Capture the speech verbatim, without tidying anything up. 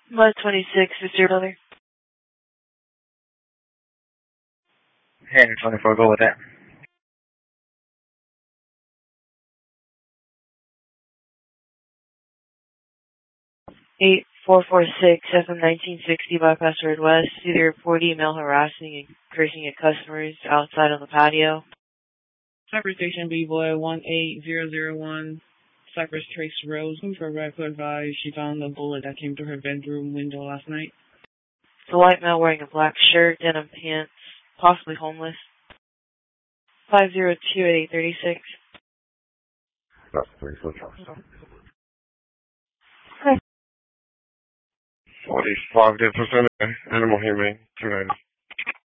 Mud twenty-six, is your brother? Henry twenty-four, go with that. eight four four six, F M nineteen sixty, bypass road west. See the report email harassing and cursing at customers outside on the patio. Cypress Station B-Boy one eight zero zero one, Cypress Trace Rose. For record advice, she found a bullet that came through her bedroom window last night. The white male wearing a black shirt, denim pants, possibly homeless. five zero two eight three six. That's three foot okay. Okay. forty-five percent animal humane, two ninety.